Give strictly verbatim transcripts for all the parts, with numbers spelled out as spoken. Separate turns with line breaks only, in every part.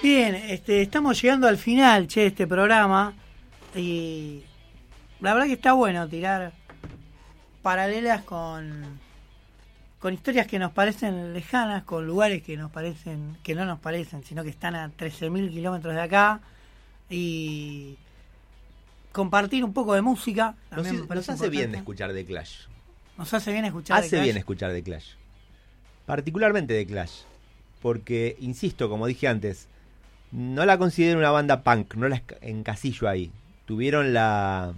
Bien, este, estamos llegando al final, che, de este programa. Y la verdad que está bueno tirar paralelas con, con historias que nos parecen lejanas, con lugares que nos parecen, que no nos parecen, sino que están a trece mil kilómetros de acá. Y compartir un poco de música.
Nos, nos hace importante. Bien escuchar The Clash.
Nos hace bien escuchar
Hace
The Clash.
bien escuchar The Clash. Particularmente The Clash. Porque, insisto, como dije antes, no la considero una banda punk, no la encasillo ahí. Tuvieron la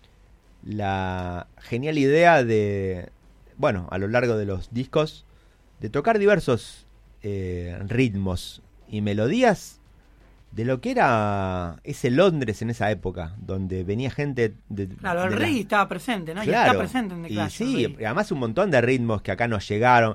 la genial idea de, bueno, a lo largo de los discos, de tocar diversos eh, ritmos y melodías de lo que era ese Londres en esa época, donde venía gente de...
Claro, el reggae la... estaba presente, ¿no?
Claro,
y está presente en The Clash.
Y sí, además un montón de ritmos que acá nos llegaron.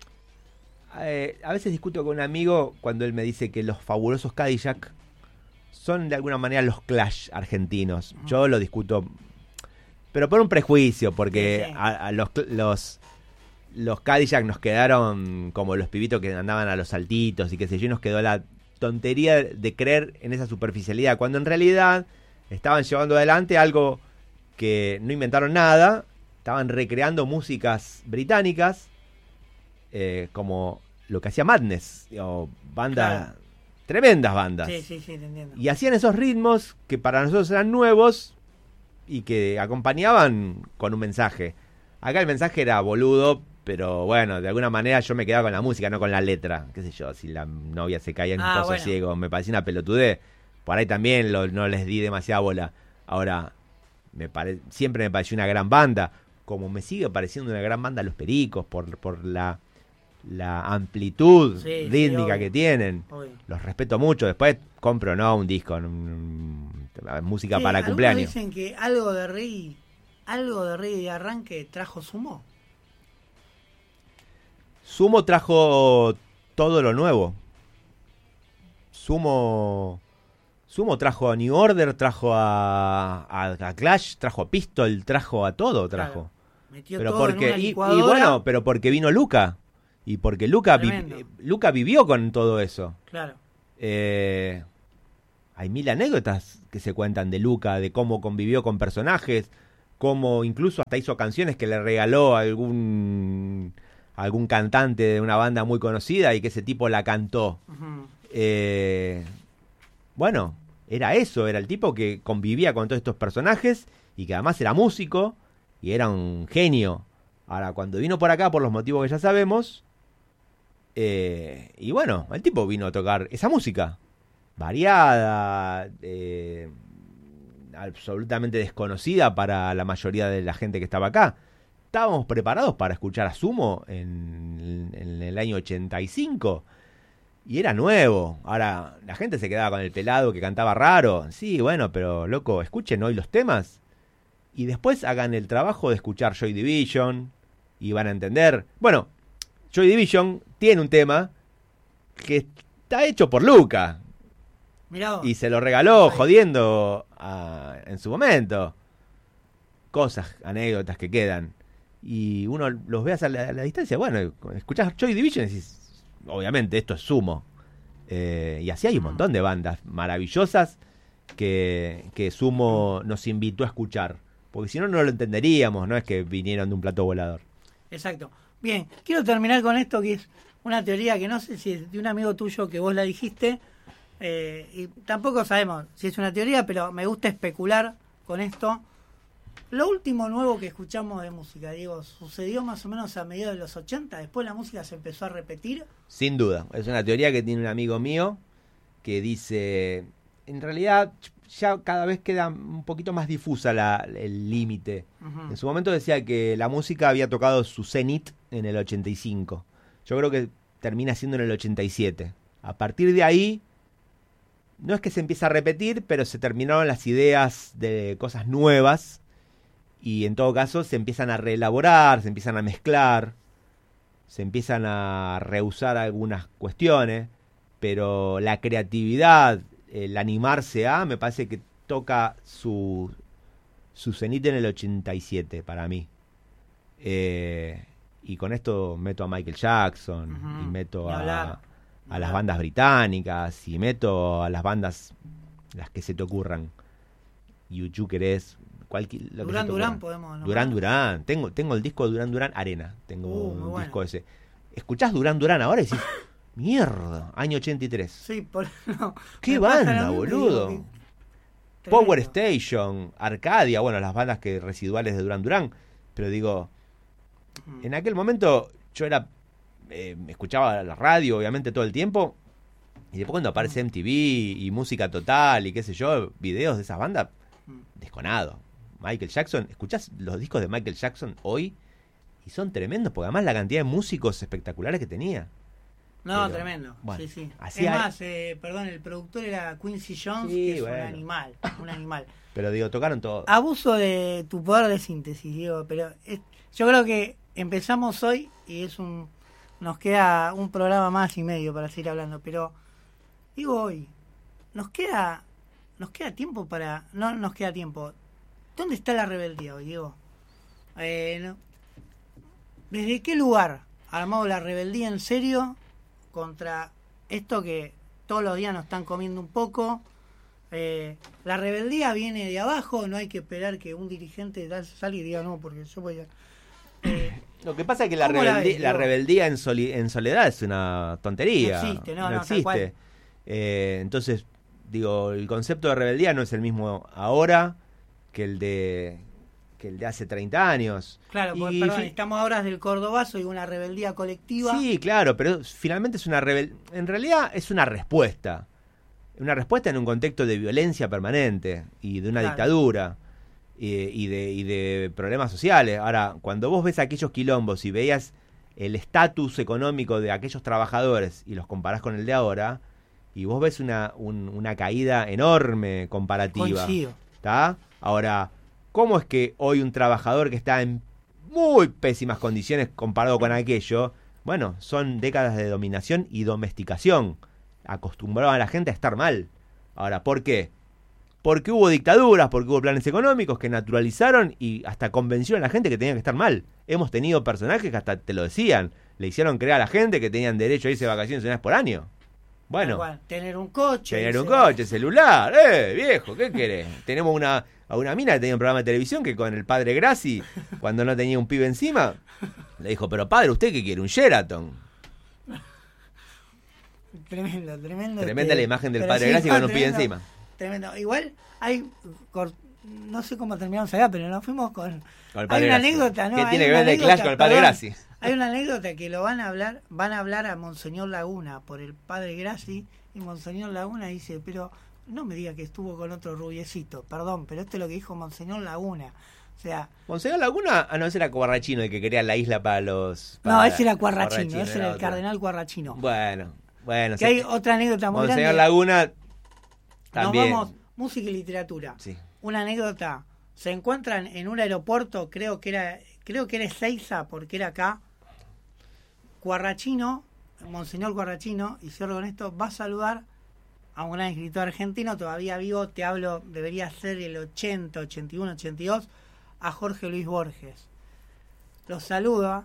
Eh, a veces discuto con un amigo cuando él me dice que los fabulosos Cadillac son de alguna manera los Clash argentinos. Uh-huh. Yo lo discuto, pero por un prejuicio, porque sí, sí. A, a los, los los Cadillac nos quedaron como los pibitos que andaban a los saltitos y qué sé yo, y nos quedó la tontería de creer en esa superficialidad, cuando en realidad estaban llevando adelante algo que no inventaron nada, estaban recreando músicas británicas, eh, como lo que hacía Madness, o bandas, claro. Tremendas bandas.
Sí, sí, sí, te entiendo.
Y hacían esos ritmos que para nosotros eran nuevos y que acompañaban con un mensaje. Acá el mensaje era boludo, pero bueno, de alguna manera yo me quedaba con la música, no con la letra. Qué sé yo, si la novia se caía en un
ah,
pozo
bueno.
ciego, me parecía una pelotudez. Por ahí también lo, no les di demasiada bola. Ahora, me pare, siempre me pareció una gran banda, como me sigue pareciendo una gran banda Los Pericos, por, por la, la amplitud
sí,
rítmica
sí,
que tienen.
Obvio.
Los respeto mucho. Después compro, ¿no? Un disco, un, un, música
sí,
para cumpleaños.
Dicen que algo de reggae, algo de reggae de arranque trajo Sumo.
Sumo trajo todo lo nuevo. Sumo Sumo trajo a New Order, trajo a, a, a Clash, trajo a Pistol, trajo a todo, trajo. Claro,
metió
pero
todo
porque
en una
y, y
licuadora.
bueno, pero porque vino Luca y porque Luca vi, Luca vivió con todo eso.
Claro.
Eh, hay mil anécdotas que se cuentan de Luca, de cómo convivió con personajes, cómo incluso hasta hizo canciones que le regaló a algún algún cantante de una banda muy conocida y que ese tipo la cantó. Uh-huh. Eh, bueno, era eso, era el tipo que convivía con todos estos personajes y que además era músico y era un genio. Ahora, cuando vino por acá, por los motivos que ya sabemos, eh, y bueno, el tipo vino a tocar esa música variada, eh, absolutamente desconocida para la mayoría de la gente que estaba acá. Estábamos preparados para escuchar a Sumo en, en el año ochenta y cinco y era nuevo. Ahora, la gente se quedaba con el pelado que cantaba raro. Sí, bueno, pero loco, escuchen hoy los temas y después hagan el trabajo de escuchar Joy Division y van a entender. Bueno, Joy Division tiene un tema que está hecho por Luca.
Mirá vos.
Y se lo regaló jodiendo a, en su momento. Cosas, anécdotas que quedan. Y uno los ve a la, a la distancia. Bueno, escuchás Joy Division y decís, obviamente esto es Sumo. Eh, y así hay un montón de bandas maravillosas que, que Sumo nos invitó a escuchar. Porque si no, no lo entenderíamos. No es que vinieron de un plato volador.
Exacto. Bien, quiero terminar con esto, que es una teoría que no sé si es de un amigo tuyo que vos la dijiste. Eh, y tampoco sabemos si es una teoría, pero me gusta especular con esto. Lo último nuevo que escuchamos de música, digo, ¿sucedió más o menos a mediados de los ochenta? ¿Después la música se empezó a repetir?
Sin duda. Es una teoría que tiene un amigo mío que dice, en realidad ya cada vez queda un poquito más difusa la, el límite. Uh-huh. En su momento decía que la música había tocado su cenit en el ochenta y cinco. Yo creo que termina siendo en el ochenta y siete. A partir de ahí, no es que se empieza a repetir, pero se terminaron las ideas de cosas nuevas. Y en todo caso se empiezan a reelaborar, se empiezan a mezclar, se empiezan a reusar algunas cuestiones, pero la creatividad, el animarse a, me parece que toca su, su cenit en el ochenta y siete para mí. Eh, y con esto meto a Michael Jackson, uh-huh. y meto a, a las bandas británicas y meto a las bandas las que se te ocurran. U dos querés, cualquier, lo
Durán
que se te
Durán
ocurra.
podemos nombrar.
Durán Durán, tengo, tengo el disco de Durán Durán Arena, tengo
Uh,
un
muy bueno.
disco ese. ¿Escuchás Durán Durán ahora y decís, mierda, año ochenta y tres?
Sí, por no,
¿Qué
me pasa
banda,
lo mismo y
boludo?
digo, qué
Power
tremendo.
Station, Arcadia, bueno, las bandas que residuales de Durán Durán, pero digo,
Mm.
en aquel momento yo era, eh, escuchaba la radio obviamente todo el tiempo, y después cuando aparece M T V y Música Total y qué sé yo, videos de esas bandas,
Mm.
desconado. Michael Jackson, escuchás los discos de Michael Jackson hoy y son tremendos, porque además la cantidad de músicos espectaculares que tenía.
No,
Pero,
tremendo.
bueno,
sí, sí.
así
Es
hay-
más, eh, perdón, el productor era Quincy Jones,
Sí,
que es
bueno.
un animal, un animal.
Pero digo, tocaron todo.
Abuso de tu poder de síntesis, Diego, pero es- yo creo que empezamos hoy y es un nos queda un programa más y medio para seguir hablando, pero digo hoy, nos queda nos queda tiempo para no nos queda tiempo. ¿Dónde está la rebeldía hoy, Diego? Eh, no- ¿Desde qué lugar ha armado la rebeldía en serio contra esto que todos los días nos están comiendo un poco? Eh, la rebeldía viene de abajo, no hay que esperar que un dirigente salga y diga no, porque yo voy a... Eh,
Lo que pasa es que la
¿Cómo la
rebeldía,
ves,
la
Diego?
rebeldía en, soli- en soledad es una tontería.
No existe, no, no, tal cual.
existe. Eh, entonces, digo, el concepto de rebeldía no es el mismo ahora que el de que el de hace treinta años.
claro, porque,
Y
perdón,
fi-
estamos ahora del Cordobazo y una rebeldía colectiva.
Sí, claro, pero finalmente es una rebel en realidad es una respuesta. Una respuesta en un contexto de violencia permanente y de una
Claro.
dictadura y, y de, y de problemas sociales. Ahora, cuando vos ves aquellos quilombos y veías el estatus económico de aquellos trabajadores y los comparás con el de ahora, y vos ves una, un- una caída enorme comparativa.
Coincido.
¿Tá? Ahora, ¿cómo es que hoy un trabajador que está en muy pésimas condiciones comparado con aquello? Bueno, son décadas de dominación y domesticación. Acostumbraban a la gente a estar mal. Ahora, ¿por qué? Porque hubo dictaduras, porque hubo planes económicos que naturalizaron y hasta convencieron a la gente que tenía que estar mal. Hemos tenido personajes que hasta te lo decían. Le hicieron creer a la gente que tenían derecho a irse de vacaciones una vez por año. Bueno,
Tal cual, tener un coche.
tener un
se-
coche, celular. ¡Eh, viejo! ¿Qué querés? Tenemos una, a una mina que tenía un programa de televisión que con el padre Grassi, cuando no tenía un pibe encima, le dijo, pero padre, ¿usted qué quiere? ¿Un Sheraton?
Tremendo, tremendo.
Tremenda
este,
la imagen del
pero
padre
sí,
Grassi
no,
con un pibe
tremendo,
encima.
Tremendo. Igual hay... cor- No sé cómo terminamos acá, pero nos fuimos con...
Con el
hay
padre
una
Grassi.
anécdota, ¿no?
¿Qué
Hay
tiene que
una
ver de
anécdota,
Clash con el padre
perdón.
Grassi?
Hay una anécdota que lo van a hablar, van a hablar a Monseñor Laguna por el padre Grassi, y Monseñor Laguna dice, pero no me diga que estuvo con otro rubiecito, perdón, pero esto es lo que dijo Monseñor Laguna. O sea,
Monseñor Laguna, ah, no, ese era Cuarrachino, el que quería la isla para los...
no,
para-
ese era Cuarrachino, ese
era
era el
otro.
cardenal Cuarrachino.
Bueno, bueno.
Que
se-
hay otra anécdota muy
Monseñor
grande.
Laguna también.
Nos vamos, música y literatura.
Sí.
Una anécdota. Se encuentran en un aeropuerto, creo que era, creo que era Ezeiza, porque era acá. Cuarrachino, Monseñor Cuarrachino, y cierro con esto, va a saludar a un gran escritor argentino, todavía vivo, te hablo, debería ser el ochenta, ochenta y uno, ochenta y dos, a Jorge Luis Borges. Lo saluda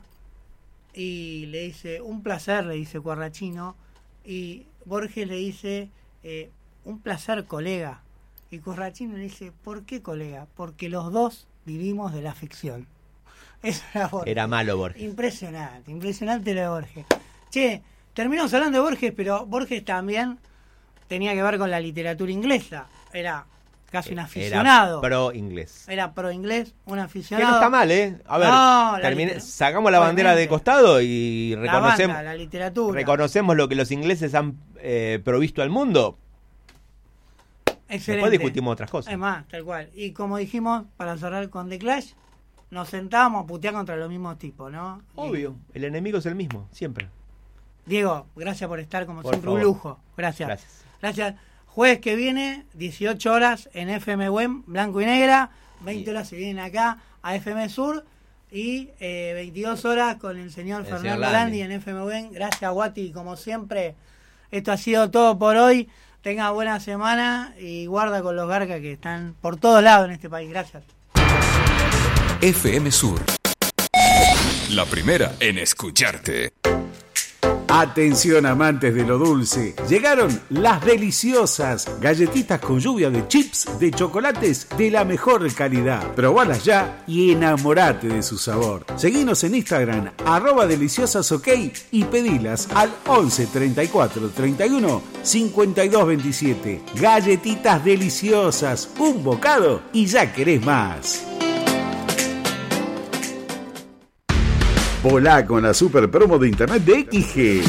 y le dice, un placer, le dice Cuarrachino, y Borges le dice, eh, un placer, colega. Y Cuarrachino le dice, ¿por qué, colega? Porque los dos vivimos de la ficción. Eso era Borges.
Era malo Borges.
Impresionante, impresionante lo de Borges. Che, terminamos hablando de Borges, pero Borges también tenía que ver con la literatura inglesa. Era casi un aficionado.
Era pro inglés.
Era pro inglés, un
Que
aficionado.
no está mal, ¿eh? A ver,
No, la
termine-
liter-
sacamos la bandera de
Obviamente.
costado y
La
reconocemos,
banda, la literatura.
reconocemos lo que los ingleses han eh, provisto al mundo.
Excelente.
Después discutimos otras cosas.
Es más, tal cual. Y como dijimos, para cerrar con The Clash, nos sentábamos a putear contra los mismos tipos, ¿no?
Obvio, el enemigo es el mismo, siempre.
Y, Diego, gracias por estar, como
Por
siempre,
favor.
un lujo. Gracias.
Gracias.
Gracias. Jueves que viene, dieciocho horas en F M W E M, blanco y negra. veinte horas se vienen acá a F M Sur. Y eh, veintidós horas con el señor
El
Fernando
señor
Landi
Landi.
en F M W E M. Gracias, Guati, como siempre. Esto ha sido todo por hoy. Tenga buena semana y guarda con los garcas que están por todos lados en este país. Gracias.
F M Sur. La primera en escucharte. Atención amantes de lo dulce, llegaron las deliciosas galletitas con lluvia de chips de chocolates de la mejor calidad. Probalas ya y enamorate de su sabor. Seguinos en Instagram, arroba deliciosasok y pedilas al once treinta y cuatro treinta y uno cincuenta y dos veintisiete. Galletitas deliciosas, un bocado y ya querés más. Volá con la super promo de internet de X G.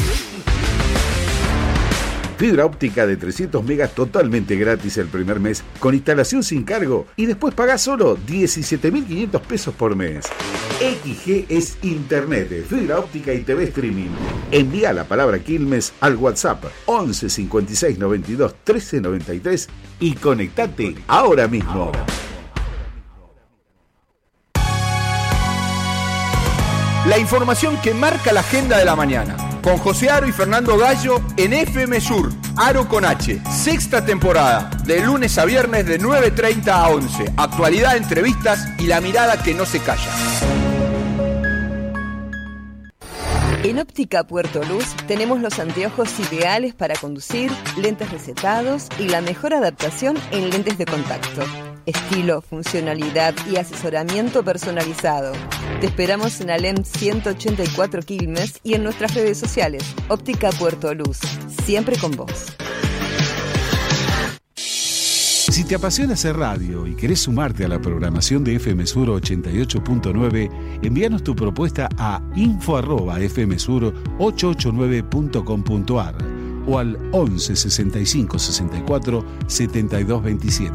Fibra óptica de trescientos megas totalmente gratis el primer mes, con instalación sin cargo, y después pagás solo diecisiete mil quinientos pesos por mes. X G es internet, fibra óptica y T V streaming. Envía la palabra Quilmes al WhatsApp once cincuenta y seis noventa y dos trece noventa y tres y conectate ahora mismo.
La información que marca la agenda de la mañana. Con José Aro y Fernando Gallo en F M Sur, Aro con H, sexta temporada, de lunes a viernes de nueve treinta a once. Actualidad, entrevistas y la mirada que no se calla.
En Óptica Puerto Luz tenemos los anteojos ideales para conducir, lentes recetados y la mejor adaptación en lentes de contacto. Estilo, funcionalidad y asesoramiento personalizado. Te esperamos en Alem ciento ochenta y cuatro Quilmes y en nuestras redes sociales. Óptica Puerto Luz, siempre con vos.
Si te apasiona hacer radio y querés sumarte a la programación de F M Sur ochenta y ocho punto nueve, envíanos tu propuesta a info arroba f m sur ochocientos ochenta y nueve punto com punto a r o al once sesenta y cinco sesenta y cuatro setenta y dos veintisiete.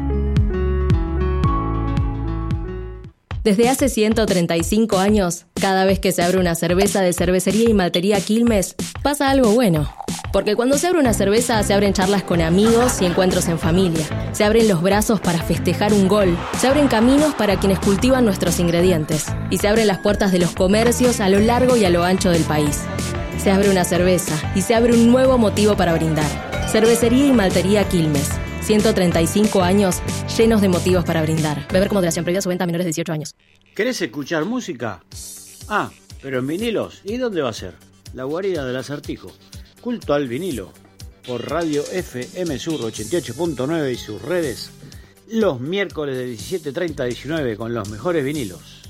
Desde hace ciento treinta y cinco años, cada vez que se abre una cerveza de Cervecería y Maltería Quilmes, pasa algo bueno. Porque cuando se abre una cerveza, se abren charlas con amigos y encuentros en familia. Se abren los brazos para festejar un gol. Se abren caminos para quienes cultivan nuestros ingredientes. Y se abren las puertas de los comercios a lo largo y a lo ancho del país. Se abre una cerveza y se abre un nuevo motivo para brindar. Cervecería y Maltería Quilmes. ciento treinta y cinco años llenos de motivos para brindar. Beber con moderación, prohibida su venta a menores de dieciocho años.
¿Querés escuchar música? Ah, pero en vinilos. ¿Y dónde va a ser? La guarida del Acertijo. Culto al vinilo. Por Radio F M Sur ochenta y ocho punto nueve y sus redes. Los miércoles de diecisiete treinta a diecinueve con los mejores vinilos.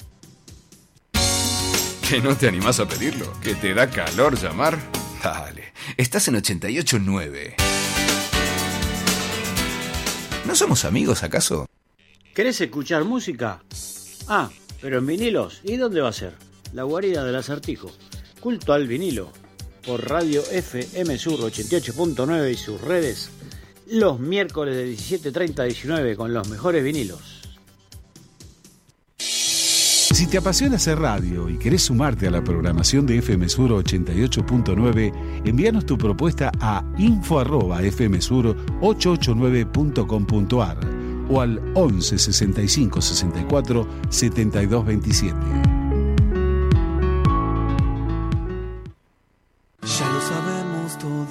¿Que no te animás a pedirlo? ¿Que te da calor llamar? Dale, estás en ochenta y ocho punto nueve. ¿No somos amigos, acaso?
¿Querés escuchar música? Ah, pero en vinilos. ¿Y dónde va a ser? La guarida del Acertijo. Culto al vinilo. Por Radio F M Sur ochenta y ocho punto nueve y sus redes. Los miércoles de diecisiete treinta a diecinueve con los mejores vinilos.
Si te apasiona hacer radio y querés sumarte a la programación de F M Sur ochenta y ocho punto nueve, envíanos tu propuesta a info arroba f m sur ochocientos ochenta y nueve punto com punto a r o al once sesenta y cinco sesenta y cuatro setenta y dos veintisiete.